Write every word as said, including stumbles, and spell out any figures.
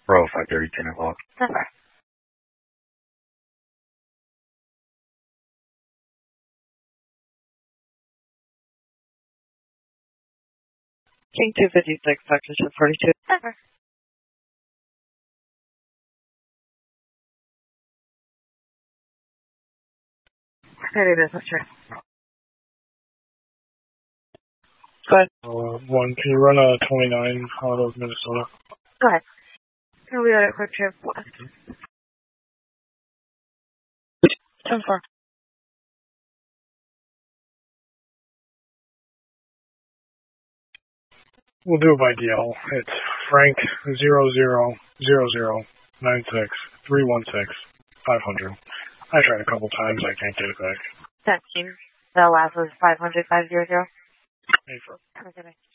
Bro, five thirty, ten o'clock. Okay. King two fifty-six, Texas forty-two. Okay. Maybe business trip. Go ahead. Uh, one, can you run a twenty-nine out of Minnesota? Go ahead. Can we let it quick trip west? ten four. We'll do it by D L. It's Frank zero zero zero zero nine six three one six five hundred. I tried a couple times, I can't get it back. That team. The last was five hundred five zero zero. Hey, for Have a good night.